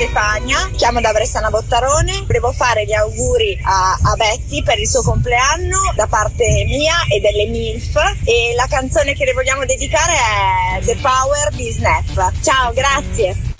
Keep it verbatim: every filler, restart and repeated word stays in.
Stefania, chiamo da Bressana Bottarone. Volevo fare gli auguri a, a Betty per il suo compleanno da parte mia e delle MILF, e la canzone che le vogliamo dedicare è The Power di Snap. Ciao, grazie.